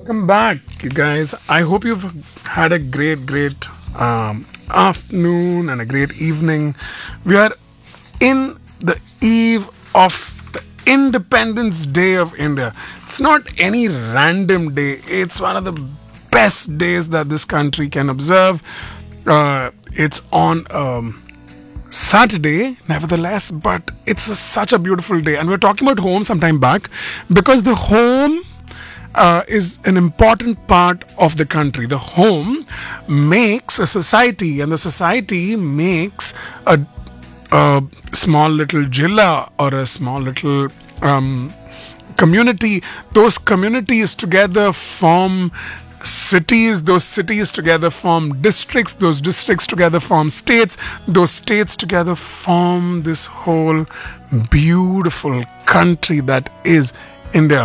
Welcome back, you guys. I hope you've had a great afternoon and a great evening. We are in the eve of the Independence Day of India. It's not any random day, it's one of the best days that this country can observe. It's on Saturday, nevertheless, but such a beautiful day. And we were talking about home sometime back because the home is an important part of the country. The home makes a society, and the society makes a small little jilla or a small little community. Those communities together form cities, those cities together form districts, those districts together form states, those states together form this whole beautiful country that is India.